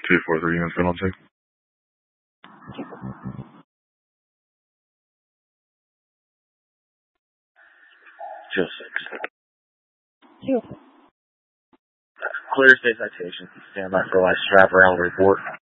243 units been on check. Just 6. Clear state citation. Stand by for last strap around report.